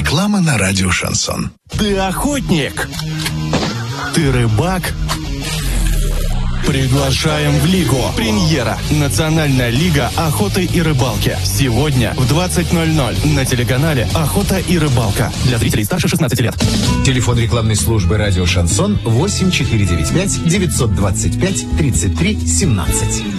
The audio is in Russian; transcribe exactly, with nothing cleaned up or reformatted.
Реклама на радио «Шансон». Ты охотник? Ты рыбак? Приглашаем в Лигу. Премьера. Национальная лига охоты и рыбалки. Сегодня в двадцать ноль ноль на телеканале «Охота и рыбалка». Для зрителей старше шестнадцати лет. Телефон рекламной службы «Радио Шансон» восемь четыре девять пять девятьсот двадцать пять тридцать три семнадцать.